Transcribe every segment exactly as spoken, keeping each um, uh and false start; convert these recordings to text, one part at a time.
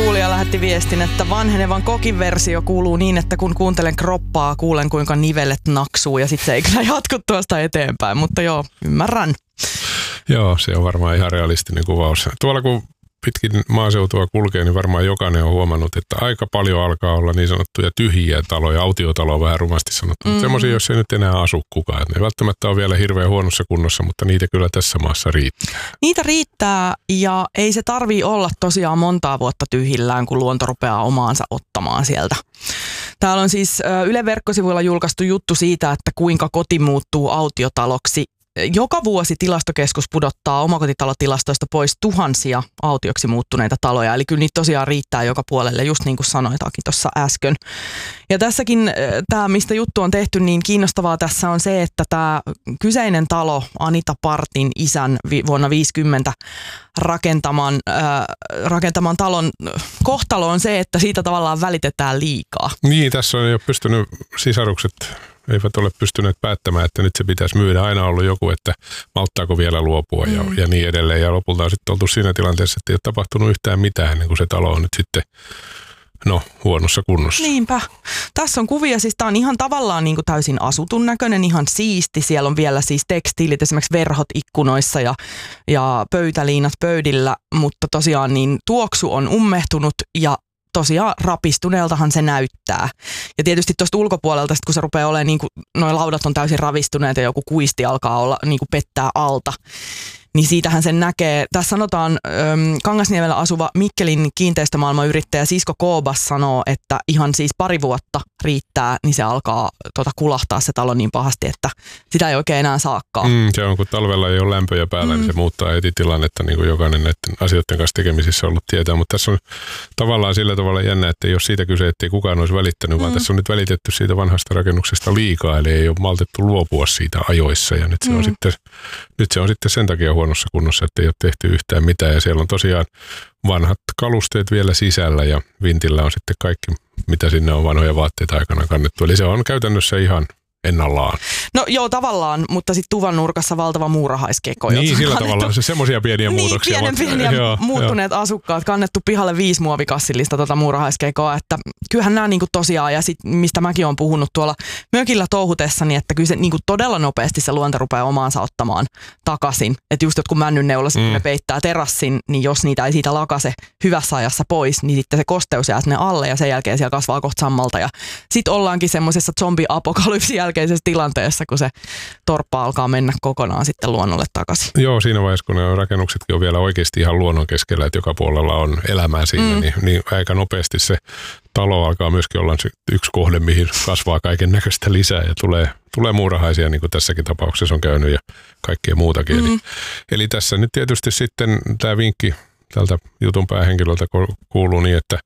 kuulija lähetti viestin, että vanhenevan kokin versio kuuluu niin, että kun kuuntelen kroppaa, kuulen kuinka nivelet naksuu ja sitten se ei kyllä jatku tuosta eteenpäin, mutta joo, ymmärrän. Joo, se on varmaan ihan realistinen kuvaus. Tuolla kun pitkin maaseutua kulkee, niin varmaan jokainen on huomannut, että aika paljon alkaa olla niin sanottuja tyhjiä taloja, autiotaloja vähän rumasti sanottu. Mm. Semmoisia, joissa ei nyt enää asu kukaan. Ne välttämättä on vielä hirveän huonossa kunnossa, mutta niitä kyllä tässä maassa riittää. Niitä riittää ja ei se tarvii olla tosiaan montaa vuotta tyhjillään, kun luonto rupeaa omaansa ottamaan sieltä. Täällä on siis Yle verkkosivuilla julkaistu juttu siitä, että kuinka koti muuttuu autiotaloksi. Joka vuosi Tilastokeskus pudottaa omakotitalotilastoista pois tuhansia autioksi muuttuneita taloja. Eli kyllä niitä tosiaan riittää joka puolelle, just niin kuin sanoitaankin tuossa äsken. Ja tässäkin tämä, mistä juttu on tehty, niin kiinnostavaa tässä on se, että tämä kyseinen talo, Anita Partin isän vuonna viisikymmentä rakentaman, äh, rakentaman talon kohtalo on se, että siitä tavallaan välitetään liikaa. Niin, tässä on jo pystynyt sisarukset... eivät ole pystyneet päättämään, että nyt se pitäisi myydä. Aina ollut joku, että malttaako vielä luopua ja, mm. ja niin edelleen. Ja lopulta on sitten oltu siinä tilanteessa, että ei ole tapahtunut yhtään mitään ennen kuin se talo on nyt sitten no, huonossa kunnossa. Niinpä. Tässä on kuvia, siis tämä on ihan tavallaan niin kuin täysin asutun näköinen, ihan siisti. Siellä on vielä siis tekstiilit, esimerkiksi verhot ikkunoissa ja, ja pöytäliinat pöydillä, mutta tosiaan niin tuoksu on ummehtunut ja tosiaan rapistuneeltahan se näyttää. Ja tietysti tuosta ulkopuolelta, sit kun se rupeaa olemaan, niin kuin noi laudat on täysin ravistuneet ja joku kuisti alkaa olla, niin kuin pettää alta, niin siitähän sen näkee. Tässä sanotaan, äm, Kangasniemellä asuva Mikkelin kiinteistömaailman yrittäjä Sisko Koobas sanoo, että ihan siis pari vuotta riittää, niin se alkaa tota, kulahtaa se talo niin pahasti, että sitä ei oikein enää saakaan. Mm, se on, kun talvella ei ole lämpöjä päällä, mm. niin se muuttaa heti tilannetta, niin kuin jokainen näiden asioiden kanssa tekemisissä ollut tietää. Mutta tässä on tavallaan sillä tavalla jännä, että ei ole siitä kyse, ettei kukaan olisi välittänyt, mm. vaan tässä on nyt välitetty siitä vanhasta rakennuksesta liikaa, eli ei ole maltettu luopua siitä ajoissa. Ja nyt se on, mm. sitten, nyt se on sitten sen takia huonossa kunnossa, että ei ole tehty yhtään mitään. Ja siellä on tosiaan vanhat kalusteet vielä sisällä ja vintillä on sitten kaikki, mitä sinne on vanhoja vaatteita aikana kannettu. Eli se on käytännössä ihan ennallaan. No joo, tavallaan, mutta sitten tuvan nurkassa valtava muurahaiskeko. Niin, sillä kannettu, tavalla. Se semmoisia pieniä niin, muutoksia. Niin, pienen pieniä joo, muuttuneet joo. asukkaat. Kannettu pihalle viisi muovikassillista tota muurahaiskekoa. Että kyllähän nämä niinku tosiaan, ja sit, mistä mäkin olen puhunut tuolla mökillä touhutessani, että kyllä se niinku todella nopeasti se luonto rupeaa omaansa ottamaan takaisin. Että just kun männynneulaset, mm. ne peittää terassin, niin jos niitä ei siitä lakase hyvässä ajassa pois, niin sitten se kosteus jää sinne alle ja sen jälkeen siellä kasvaa kohta sammalta. Ja sitten ollaankin semmoisessa zombi-apokalypsin jälkeisessä tilanteessa, kun se torppa alkaa mennä kokonaan sitten luonnolle takaisin. Joo, siinä vaiheessa, kun ne rakennuksetkin on vielä oikeasti ihan luonnon keskellä, että joka puolella on elämää siinä, mm. niin, niin aika nopeasti se talo alkaa myöskin olla yksi kohde, mihin kasvaa kaiken näköistä lisää ja tulee, tulee muurahaisia, niin kuin tässäkin tapauksessa on käynyt ja kaikkea muutakin. Mm. Eli, eli tässä nyt tietysti sitten tämä vinkki tältä jutun päähenkilöltä kuuluu niin, että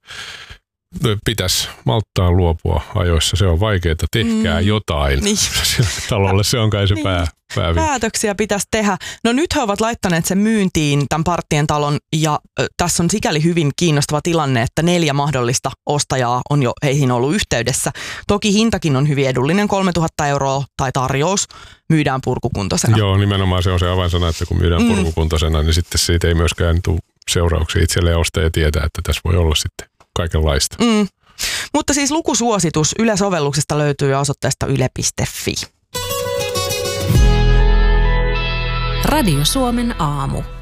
pitäisi malttaa luopua ajoissa. Se on vaikeaa. Tehkää mm. jotain. Niin. Talolle se on kai se niin. pää, päävinkki. Päätöksiä pitäisi tehdä. No nyt he ovat laittaneet sen myyntiin, tämän Parttien talon, ja ö, tässä on sikäli hyvin kiinnostava tilanne, että neljä mahdollista ostajaa on jo heihin ollut yhteydessä. Toki hintakin on hyvin edullinen, kolmetuhatta euroa tai tarjous. Myydään purkukuntoisena. Joo, nimenomaan se on se avainsana, että kun myydään mm. purkukuntoisena, niin sitten siitä ei myöskään tule seurauksia itselleen ostaja tietää, että tässä voi olla sitten kaikenlaista. Mm. Mutta siis lukusuositus Yle-sovelluksesta löytyy osoitteesta yle piste fi. Radio Suomen aamu.